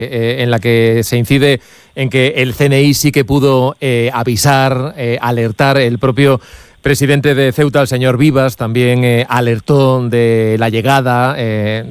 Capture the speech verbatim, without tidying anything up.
eh, en la que se incide en que el C N I sí que pudo eh, avisar, eh, alertar. El propio presidente de Ceuta, el señor Vivas, también eh, alertó de la llegada eh,